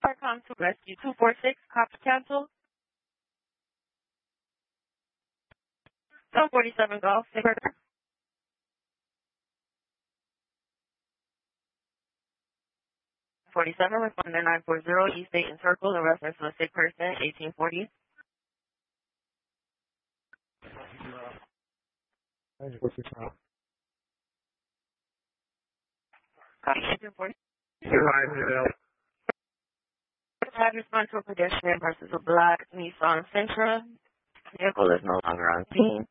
Parcom to rescue 246, copy cancel. 747 Golf, Sigurd. 47, responder 940, East Dayton Circle, in reference to a sick person, 1840. Copy 1840. Have respond to a pedestrian versus a black Nissan Sentra. Vehicle is no longer on scene.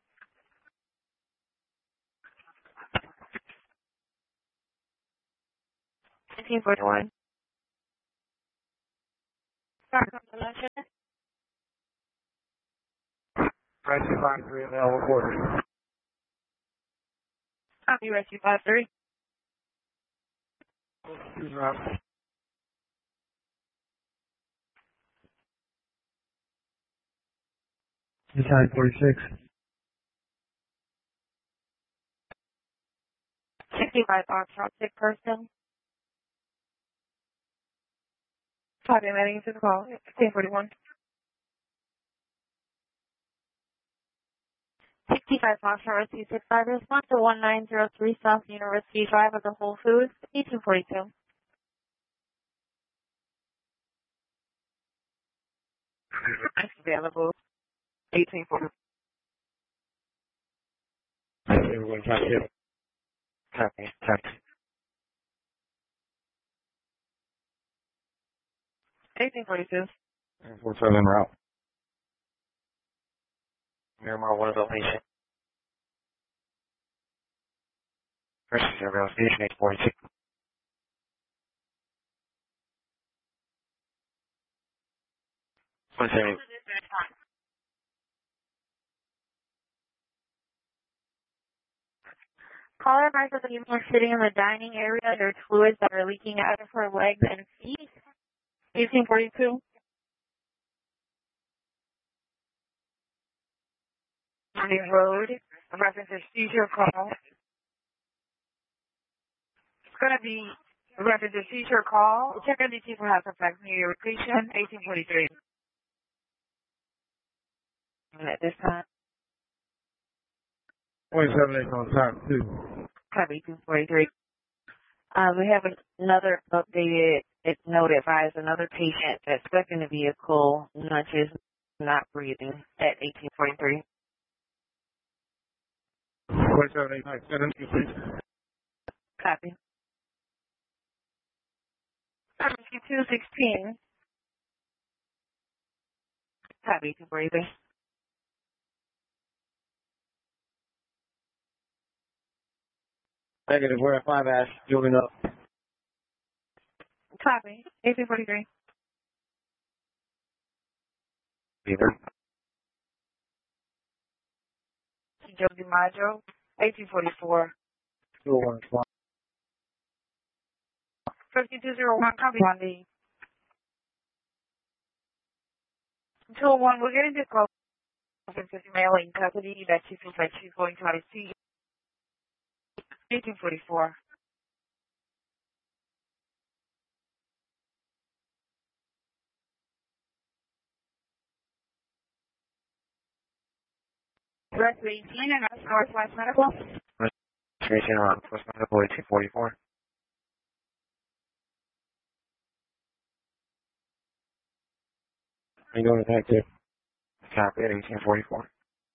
1841. Rescue 53 and L reported. Copy rescue 53. Excuse me, Rob. 46. 65 Foxtrot, sick person. Copy, I'm adding to the call. 1841. 65 Foxtrot, rescue 65, respond to 1903 South University Drive of the Whole Foods, 1842. Next available, 1840. Everyone try to hit. Copy, copy. 1842. 47 en route. Miramar 1 location. First Rail Station 846. What's your name? Caller advised that the people are sitting in the dining area. There's fluids that are leaking out of her legs and feet. 1842. Morning Road. Reference to seizure call. It's going to be reference to seizure call. Check on the chief for house effects near your location. 1843. And at this time. 27 on top, too. Copy 243. We have another updated, it's note advised, another patient that's stuck in the vehicle, nudges, not breathing at 1843. 27 please. Copy. Copy 216. Copy 243. Negative, we're at 5 Ash, building up. Copy 1843. Either. Joe DiMaggio, 1844. 201 spot. 5201, copy on the 201. We're getting this call from 50 mailing custody that she feels like she's going to IC. 1844. Rest 18 and that's Northwest Medical. Station around Northwest Medical 1844. Are you going to that too? Copy at 1844.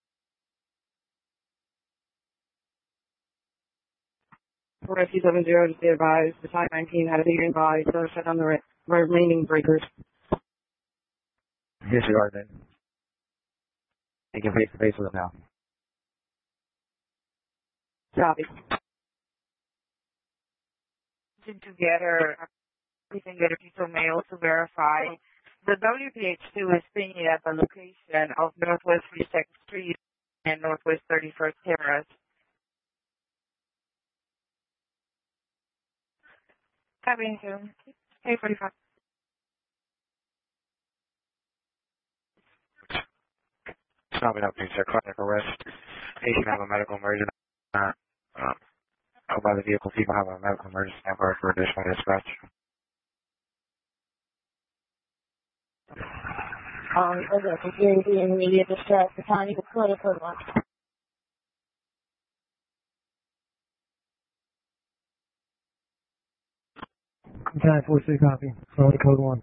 Rescue 70 to be advised, the Type 19 had a hearing body, so shut on the remaining breakers. Disregard then. You can face to face with them now. Copy. We can get a piece of mail to verify. The WPH2 is seen at the location of Northwest 32nd Street and Northwest 31st Terrace. Copy to K45. Stopping up, please, sir. Cardiac arrest. Patient have a medical emergency. By the vehicle, people have a medical emergency number for additional dispatch. Okay, security and immediate distress. The county will code it for one. Time 46 copy. Phone code 1.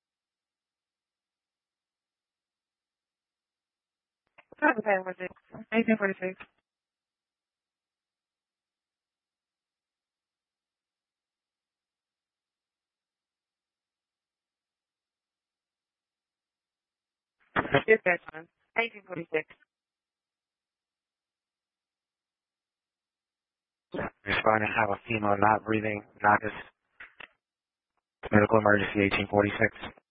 Copy 1046. 1846. Dispatch one. 1846. Responding, have a female not breathing, nauseous. Medical emergency 1846.